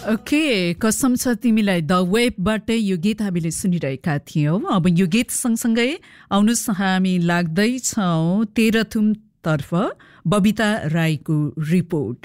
Okay, कसम छ तिमीलाई द वेबबाट यो गीत हामीले सुनिरहेका थियौँ। अब यो गीत सँगसँगै आउनुहोस् हामी लाग्दैछौँ तेह्रथुमतर्फ बबिता राईको रिपोर्ट।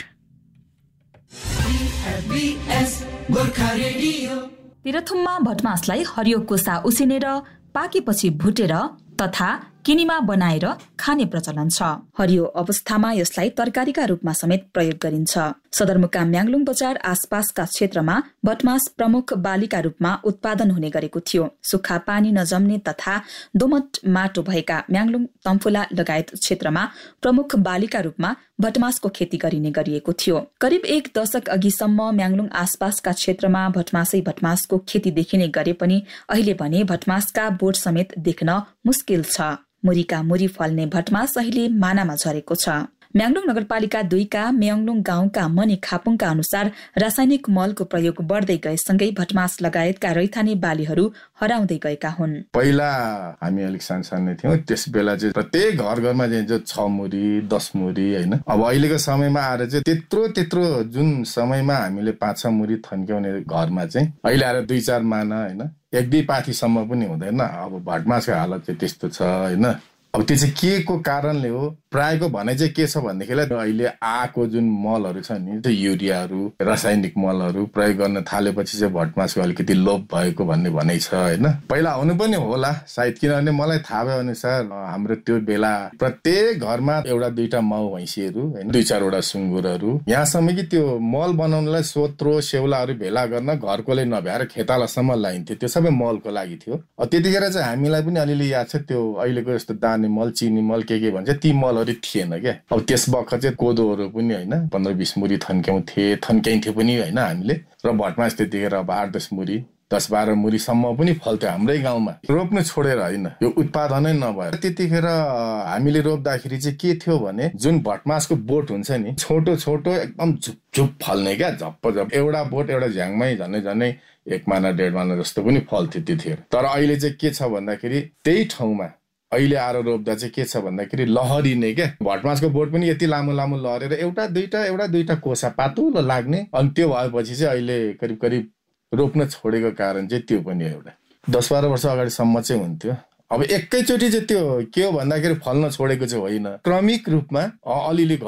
तेह्रथुममा भटमासलाई हरियो कोसा उसिनेर पाकेपछि भुटेर तथा किनीमा बनाएर खाने प्रचलन छ। हरियो अवस्थामा यसलाई तरकारीका रूपमा समेत प्रयोग गरिन्छ। सदरमुकाम म्याङ्लुङ बजार आसपासका क्षेत्रमा भटमास प्रमुख बालीका रूपमा उत्पादन हुने गरेको थियो। सुक्खा पानी नजम्ने तथा दोमट माटो भएका म्याङ्लुङ तम्फुला लगायत क्षेत्रमा प्रमुख बालीका रूपमा भटमासको खेती गरिने गरिएको थियो। करिब 1 दशक अघिसम्म म्याङ्लुङ आसपासका क्षेत्रमा भटमासको खेती देखिने गरे पनि अहिले भने भटमासका बोट समेत देख्न मुस्किल छ। मुरीका मुरी फल्ने भटमास अहिले मानामा झरेको छ। म्याङ्लुङ नगरपालिका 2 का म्याङ्लुङ गाउँका मनी खापुङका अनुसार रासायनिक मलको प्रयोग बढ्दै गएसँगै भटमास लगायतका रैथाने बालीहरू हराउँदै गएका हुन्। पहिला हामी अलिक सानो थियौँ, त्यस बेला चाहिँ प्रत्येक घरमा चाहिँ 6 मुरी 10 मुरी हैन। अब अहिलेको समयमा आएर चाहिँ त्यत्रो जुन समयमा हामीले 5-6 मुरी थन्क्याउने घरमा चाहिँ अहिले आएर 2-4 माना हैन, 1-2 पाथीसम्म पनि हुँदैन। अब भटमासको हालत चाहिँ त्यस्तो छ हैन। अब त्यो चाहिँ के को कारणले हो? प्रायको भनाइ चाहिँ के छ भन्देखिलाई अहिले आएको जुन मलहरू छ नि, त्यो युरियाहरू रासायनिक मलहरू प्रयोग गर्न थालेपछि चाहिँ भटमासको अलिकति लोप भएको भन्ने भनाइ छ हैन। पहिला हुनु पनि होला सायद, किनभने मलाई थाहा भए अनुसार हाम्रो त्यो बेला प्रत्येक घरमा 1-2टा माउ भैँसीहरू हैन, 2-4वटा सुँगुरहरू, यहाँसम्म कि त्यो मल बनाउनलाई सोत्रो सेउलाहरू भेला गर्न घरकोले नभ्याएर खेतालासम्म लाइन्थ्यो। त्यो सबै मलको लागि थियो। त्यतिखेर चाहिँ हामीलाई पनि अलिअलि याद छ, त्यो अहिलेको जस्तो दाने मल चिनी मल के भन्छ ती मलहरू थिएन क्या। अब त्यस बखत चाहिँ कोदोहरू पनि हैन 15-20 मुरी थन्क्याइन्थ्यो पनि हैन हामीले। र भटमास त्यतिखेर अब 8-10 मुरी 10-12 मुरीसम्म पनि फल्थ्यो हाम्रै गाउँमा। रोप्नु छोडेर हैन, यो उत्पादनै नभएर त्यतिखेर हामीले रोप्दाखेरि चाहिँ के थियो भने जुन भटमासको बोट हुन्छ नि, छोटो एकदम झुप फल्ने क्या, झप्प एउटा बोट एउटा झ्याङमै झनै 1 माना 1.5 माना जस्तो पनि फल्थ्यो त्यतिखेर। तर अहिले चाहिँ के छ भन्दाखेरि त्यही ठाउँमा अहिले आएर रोप्दा चाहिँ के छ भन्दाखेरि लहरिने क्या। भटमासको बोट पनि यति लामो लहरेर एउटा दुईटा कोसा पातुलो लाग्ने। अनि त्यो भएपछि चाहिँ अहिले करिब रोप्न छोडेको कारण चाहिँ त्यो पनि एउटा 10-12 वर्ष अगाडिसम्म चाहिँ हुन्थ्यो। अब एकैचोटि चाहिँ त्यो के हो भन्दाखेरि फल्न छोडेको चाहिँ होइन, क्रमिक रूपमा अलिअलि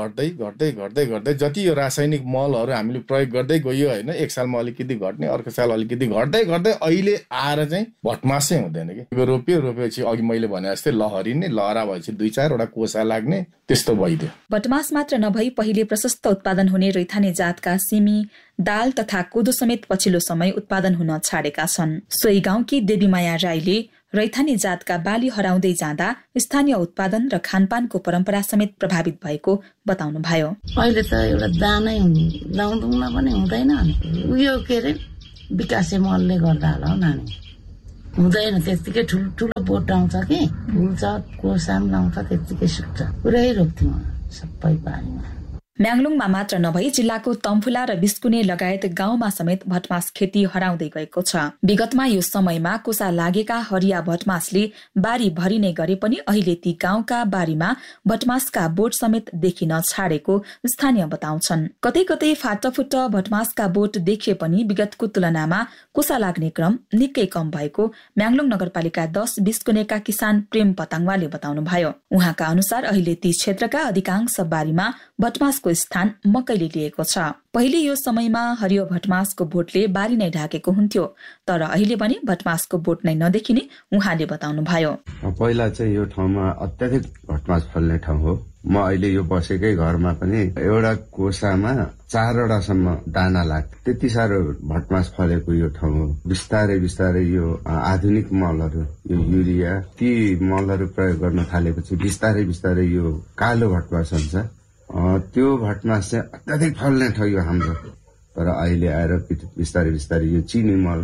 घट्दै जति यो रासायनिक मलहरू हामीले प्रयोग गर्दै गयो होइन, एक सालमा अलिकति घट्ने, अर्को साल अलिकति घट्दै अहिले आएर चाहिँ भटमासै हुँदैन कि। रोपेपछि अघि मैले भने जस्तै लहरिने, लहरा भएपछि 2-4वटा कोसा लाग्ने, त्यस्तो भइदियो। भटमास मात्र नभई पहिले प्रशस्त उत्पादन हुने रैथाने जातका सिमी, दाल तथा कोदो समेत पछिल्लो समय उत्पादन हुन छाडेका छन्। सोही गाउँकी देवीमाया राईले रैथाने जातका बाली हराउँदै जाँदा स्थानीय उत्पादन र खानपानको परम्परा समेत प्रभावित भएको बताउनु भयो। अहिले त एउटा दानै लाउँदुङमा पनि हुँदैन, उयो के अरे विकासे मलले गर्दा होला नानी हुँदैन। त्यतिकै ठुलो बोट आउँछ कि फुल्छ, कोसा पनि लाउँछ, त्यतिकै सुक्छ। पुरै रोप्थ्यौँ सबै बारीमा। म्याङ्लुङमा मात्र नभई जिल्लाको तम्फुला र बिस्कुने लगायत गाउँमा समेत भटमास खेती हराउँदै गएको छ। विगतमा यो समयमा कोसा लागेका हरिया भटमासले बारी भरिने गरे पनि अहिले ती गाउँका बारीमा भटमासका बोट समेत देखिन छाडेको स्थानीय बताउँछन्। कतै फाटफुट भटमासका बोट देखिए पनि विगतको तुलनामा कोसा लाग्ने क्रम निकै कम भएको म्याङ्लुङ नगरपालिका 10 बिस्कुनेका किसान प्रेम पताङवाले बताउनु भयो। उहाँका अनुसार अहिले ती क्षेत्रका अधिकांश बारीमा भटमासको स्थान मकैले लिएको छ। पहिले यो समयमा हरियो भटमासको बोटले बारी नै ढाकेको हुन्थ्यो, तर अहिले पनि भटमासको बोट नै नदेखिने उहाँले बताउनु भयो। पहिला चाहिँ यो ठाउँमा अत्याधिक भटमास फल्ने ठाउँ हो। म अहिले यो बसेकै घरमा पनि एउटा कोसामा 4वटासम्म दाना लाग्थ्यो, त्यति साह्रो भटमास फलेको यो ठाउँ हो। बिस्तारै यो आधुनिक मलहरू, यो युरिया, ती मलहरू प्रयोग गर्न थालेपछि बिस्तारै यो कालो भटमास हुन्छ, त्यो भटमास चाहिँ अत्याधिक फल्ने ठाउँ यो हाम्रो। तर अहिले आएर बिस्तारै यो चिनी मल,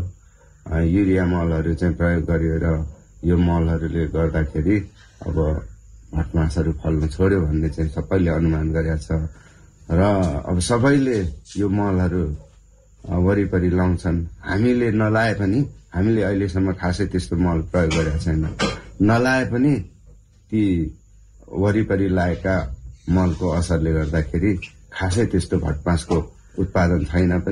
युरिया मलहरू चाहिँ प्रयोग गरेर यो मलहरूले गर्दाखेरि अब भटमासहरू फल्न छोड्यो भन्ने चाहिँ सबैले अनुमान गरेका छ। र अब सबैले यो मलहरू वरिपरि लाउँछन्। हामीले नलाए पनि, हामीले अहिलेसम्म खासै त्यस्तो मल प्रयोग गरेका छैन। नलाए पनि ती वरिपरि लाएका मलको असरले गर्दाखेरि खासै त्यस्तो भटमासको उत्पादन छैन पनि।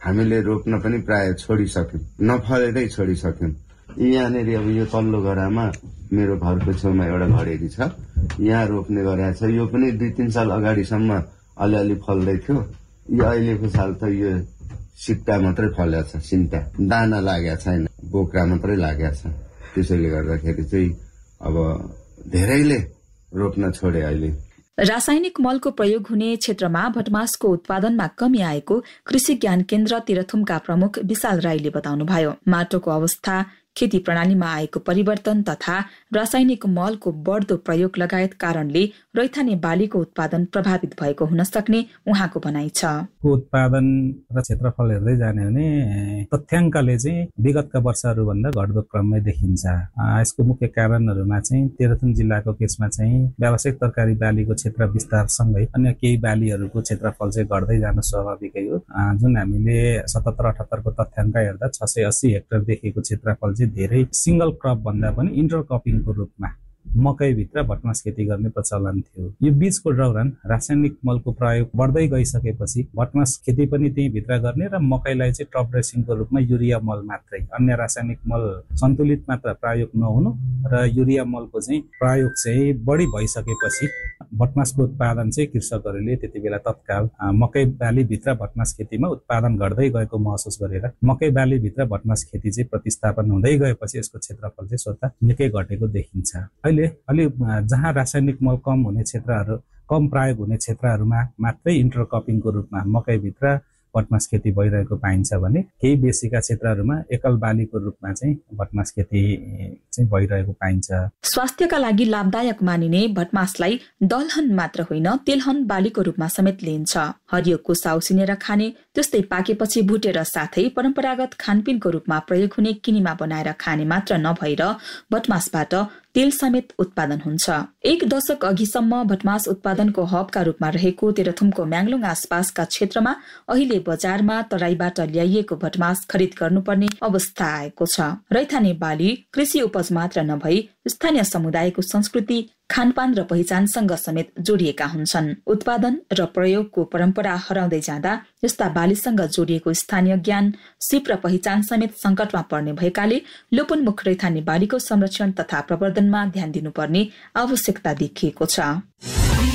हामीले रोप्न पनि प्राय छोडिसक्यौँ, नफलेरै छोडिसक्यौँ। यहाँनिर अब यो तल्लो गरामा मेरो घरको छेउमा एउटा घडेरी छ, यहाँ रोप्ने गरेको छ। यो पनि 2-3 साल अगाडिसम्म अलिअलि फल्दै थियो। यो अहिलेको साल त यो सिक्टा मात्रै फलेको छ, सिन्टा, दाना लागेको छैन, बोक्रा मात्रै लागेको छ। त्यसैले गर्दाखेरि चाहिँ अब धेरैले रोप्न छोडे। अहिले रासायनिक मलको प्रयोग हुने क्षेत्रमा भटमासको उत्पादनमा कमी आएको कृषि ज्ञान केन्द्र तेह्रथुमका प्रमुख विशाल राईले बताउनुभयो। माटोको अवस्था, खेती प्रणालीमा आएको परिवर्तन तथा रासायनिक मलको बढ्दो प्रयोग लगायत कारणले रैथाने बालीको उत्पादन प्रभावित भएको हुन सक्ने उहाँको भनाइ छ। उत्पादन र क्षेत्रफल हेर्दै जाने भने तथ्याङ्कले चाहिँ विगतका वर्षहरूभन्दा घट्दो क्रममै देखिन्छ। यसको मुख्य कारणहरूमा चाहिँ तेह्रथुम जिल्लाको केसमा चाहिँ व्यावसायिक तरकारी बालीको क्षेत्र विस्तारसँगै अन्य केही बालीहरूको क्षेत्रफल चाहिँ घट्दै जानु स्वाभाविकै हो। जुन हामीले 77-78 को तथ्याङ्क हेर्दा 680 हेक्टर देखिएको क्षेत्रफल धेरै सिंगल क्रप भन्दा पनि इन्टरक्रपिङको रूपमा मकैभित्र भटमास खेती गर्ने प्रचलन थियो। यो बीचको दौरान रासायनिक मलको प्रयोग बढ्दै गइसकेपछि भटमास खेती पनि त्यही भित्र गर्ने र मकैलाई चाहिँ टप ड्रेसिङको रूपमा युरिया मल मात्रै, अन्य रासायनिक मल सन्तुलित मात्रा प्रयोग नहुनु र युरिया मलको चाहिँ प्रयोग चाहिँ बढी भइसकेपछि भटमासको उत्पादन चाहिँ कृषकहरूले त्यति बेला तत्काल मकै बालीभित्र भटमास खेतीमा उत्पादन घट्दै गएको महसुस गरेर मकै बालीभित्र भटमास खेती चाहिँ प्रतिस्थापन हुँदै गएपछि यसको क्षेत्रफल चाहिँ स्वतः निकै घटेको देखिन्छ। अहिले अलि जहाँ रासायनिक मल कम हुने क्षेत्रहरू, कम प्रयोग हुने क्षेत्रहरूमा मात्रै इन्टरक्रपिङको रूपमा मकैभित्र भटमास खेती भइरहेको पाइन्छ भने केही बेसीका क्षेत्रहरूमा एकल बालीको रूपमा चाहिँ भटमास खेती चाहिँ भइरहेको पाइन्छ। स्वास्थ्यका लागि लाभदायक मानिने भटमासलाई दलहन मात्र होइन तेलहन बालीको रूपमा समेत लिइन्छ। हरियो कोसा उसिनेर खाने, त्यस्तै पाकेपछि भुटेर साथै परम्परागत खानपिनको रूपमा प्रयोग हुने किनीमा बनाएर खाने मात्र नभएर भटमासबाट तेल समेत उत्पादन हुन्छ। 1 दशक अघिसम्म भटमास उत्पादनको हबका रूपमा रहेको तेह्रथुमको म्याङ्लोङ आसपासका क्षेत्रमा अहिले बजारमा तराईबाट ल्याइएको भटमास खरिद गर्नुपर्ने अवस्था आएको छ। रैथाने बाली कृषि उपज मात्र नभई स्थानीय समुदायको संस्कृति, खानपान र पहिचानसँग समेत जोडिएका हुन्छन्। उत्पादन र प्रयोगको परम्परा हराउँदै जाँदा यस्ता बालीसँग जोडिएको स्थानीय ज्ञान, सिप र पहिचान समेत संकटमा पर्ने भएकाले लोपोन्मुख रैथाने बालीको संरक्षण तथा प्रवर्धनमा ध्यान दिनुपर्ने आवश्यकता देखिएको छ।